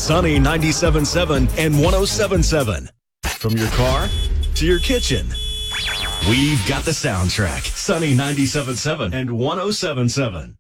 Sunny 97.7 and 107.7. From your car to your kitchen, we've got the soundtrack. Sunny 97.7 and 107.7.